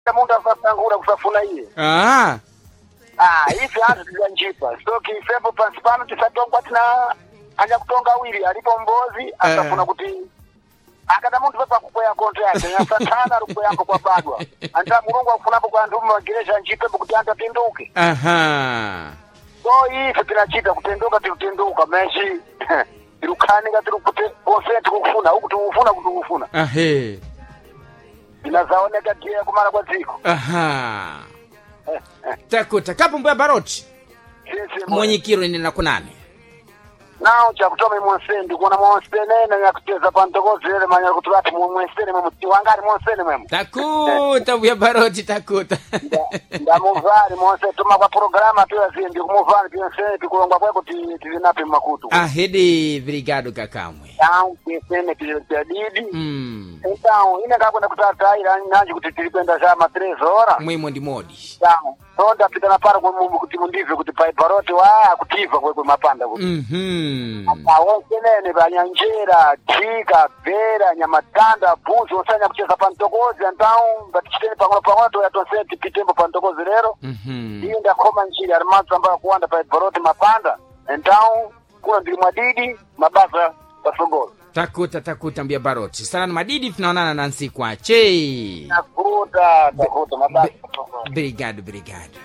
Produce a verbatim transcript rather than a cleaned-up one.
Muda afasangura kusafuna iye. Ah. Ah, hivi hatu tujanjipa. So kifepo pansipano tisatongwa tina anja kutonga wili alipo mbozi asafuna kuti akada muntu pepa kukwea konto yake ya satana ruko yako kwa badwa. Anta mulungu akufunapo kwa ndumu wagiresha njipepo kuti anta tinduke. Aha. So hivi tinachita kutenduka tikutenduka meshi. Irukani katirukute ose tukufuna huku tukufuna kutukufuna. Ahe. Inazaoneka kia kumara kwa ziko. Aha. Takuta kapumba baroti. Mwenye kiro ni nakunani. Nao cha kutoma mwansendi kuona mwansene na yakuteza pantokozi ile manya kutulati mwansene mwe mtiwangari mwansene mwe. Takuta buya baroti takuta. Nda muvari mwanse tuma kwa programa tu yazindi kumuvari piensene pikulongwa kwa kuti tilinapi makutu. Ahidi brigado kakamwe. Nao piensene pilipedidi. Mm. Então, ina kakwenda kutata ila nanji kuti tilipenda chama tres horas. Mwimo ndi modi. Nao. Sonda pita na para kwa mumu kuti mundive kuti pai baroti wa kutiva kwa kwa mapanda kuti. Mhm. Awo kenene banyanjera, tika, bera, nyamatanda, buzi osanya kucheza pantokozi antao batichiteni pangono pangono ya tonseti pitembo pantokozi lero. Mhm. Hii nda koma nchini armanza ambayo kuanda pai baroti mapanda. Antao kuna ndili mwadidi mabasa pasogolo. Takuta takuta mbia baroti. Sana madidi tunaonana na nsi kwa che. Takuta, takuta mabasa pasogolo. Brigado brigado.